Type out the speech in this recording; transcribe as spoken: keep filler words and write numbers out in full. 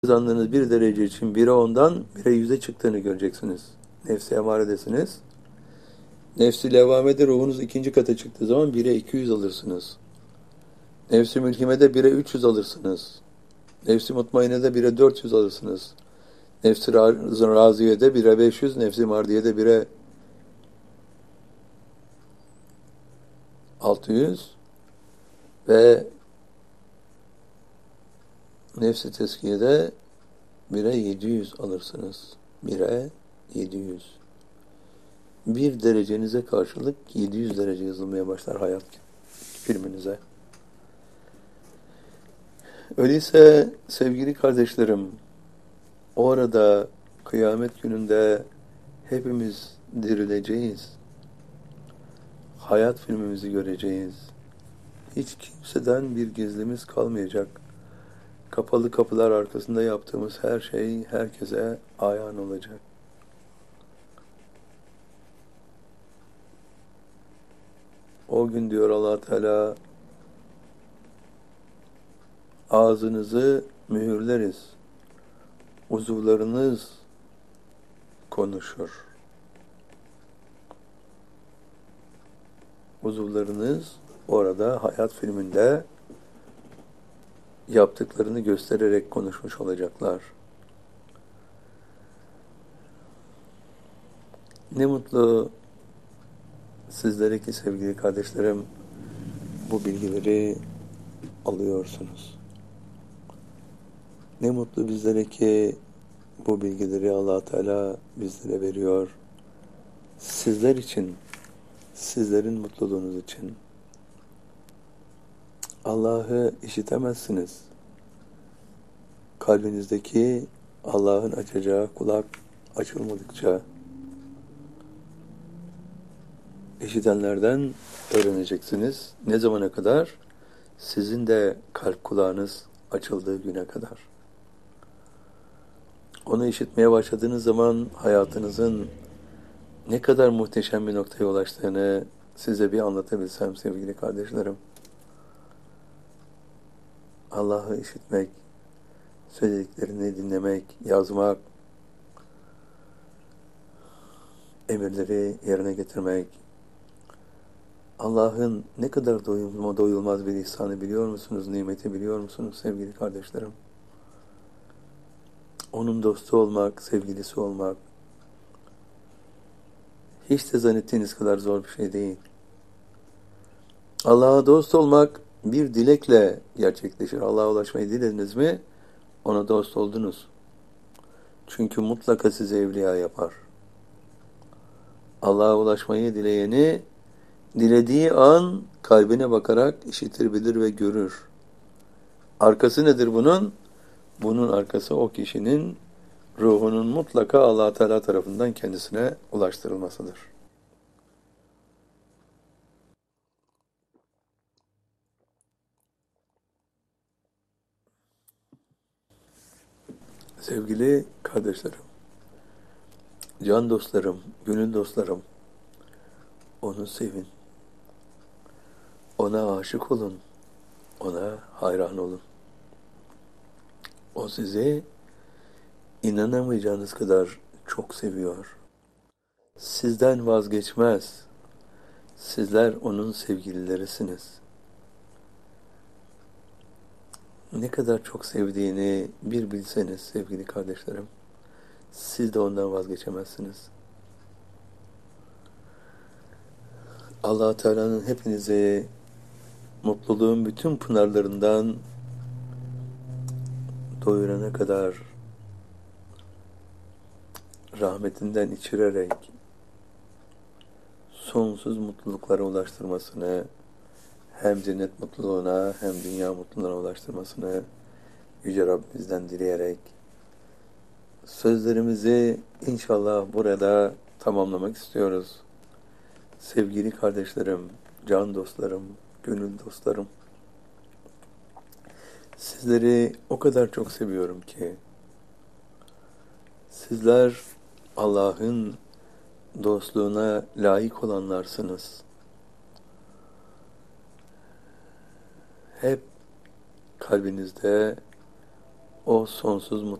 kazandığınız bir derece için bire ondan bire yüze çıktığını göreceksiniz. Nefsi emaredesiniz. Nefsi levvamede ruhunuz ikinci kata çıktığı zaman bire iki yüz alırsınız. Nefsi mülhimede bire üç yüz alırsınız. Nefsi mutmainede bire dört yüz alırsınız. Nefsi raziyede bire beş yüz, nefsi mardiyede bire altı yüz ve nefsi teskiyede bire yedi yüz alırsınız. bire yedi yüz. Bir derecenize karşılık yedi yüz derece yazılmaya başlar hayat filminize. Öyleyse sevgili kardeşlerim, o arada kıyamet gününde hepimiz dirileceğiz. Hayat filmimizi göreceğiz. Hiç kimseden bir gizlimiz kalmayacak. Kapalı kapılar arkasında yaptığımız her şey herkese ayan olacak. O gün diyor Allah Teala, ağzınızı mühürleriz. Uzuvlarınız konuşur. Uzuvlarınız orada hayat filminde yaptıklarını göstererek konuşmuş olacaklar. Ne mutlu sizlere ki sevgili kardeşlerim, bu bilgileri alıyorsunuz. Ne mutlu bizlere ki bu bilgileri Allah Teala bizlere veriyor. Sizler için, sizlerin mutluluğunuz için. Allah'ı işitemezsiniz. Kalbinizdeki Allah'ın açacağı kulak açılmadıkça işitenlerden öğreneceksiniz. Ne zamana kadar? Sizin de kalp kulağınız açıldığı güne kadar. Onu işitmeye başladığınız zaman hayatınızın ne kadar muhteşem bir noktaya ulaştığını size bir anlatabilsem sevgili kardeşlerim. Allah'ı işitmek, söylediklerini dinlemek, yazmak, emirleri yerine getirmek, Allah'ın ne kadar doyulmaz, doyulmaz bir ihsanı biliyor musunuz, nimeti biliyor musunuz sevgili kardeşlerim? Onun dostu olmak, sevgilisi olmak, hiç de zannettiğiniz kadar zor bir şey değil. Allah'a dost olmak bir dilekle gerçekleşir. Allah'a ulaşmayı dilediniz mi, ona dost oldunuz. Çünkü mutlaka sizi evliya yapar. Allah'a ulaşmayı dileyeni, dilediği an kalbine bakarak işitir, bilir ve görür. Arkası nedir bunun? Bunun arkası o kişinin ruhunun mutlaka Allah Teala tarafından kendisine ulaştırılmasıdır. Sevgili kardeşlerim, can dostlarım, gönül dostlarım, onu sevin. Ona aşık olun. Ona hayran olun. O sizi inanamayacağınız kadar çok seviyor. Sizden vazgeçmez. Sizler onun sevgililerisiniz. Ne kadar çok sevdiğini bir bilseniz sevgili kardeşlerim, siz de ondan vazgeçemezsiniz. Allah Teala'nın hepinize mutluluğun bütün pınarlarından doyurana kadar rahmetinden içirerek sonsuz mutluluklara ulaştırmasını, hem cennet mutluluğuna hem dünya mutluluğuna ulaştırmasını Yüce Rabbimizden dileyerek sözlerimizi inşallah burada tamamlamak istiyoruz. Sevgili kardeşlerim, can dostlarım, gönül dostlarım, sizleri o kadar çok seviyorum ki sizler Allah'ın dostluğuna layık olanlarsınız. Hep kalbinizde O sonsuz mutluluk.